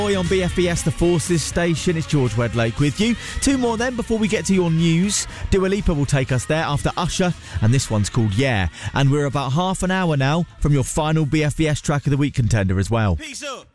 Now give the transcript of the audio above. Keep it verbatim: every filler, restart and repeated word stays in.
Boy on B F B S, the Forces station. It's George Wedlake with you. Two more then before we get to your news. Dua Lipa will take us there after Usher, and this one's called Yeah. And we're about half an hour now from your final B F B S Track of the Week contender as well. Peace up.